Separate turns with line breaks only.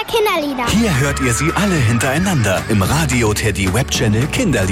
Kinderlieder.
Hier hört ihr sie alle hintereinander im Radio Teddy Webchannel Kinderlieder.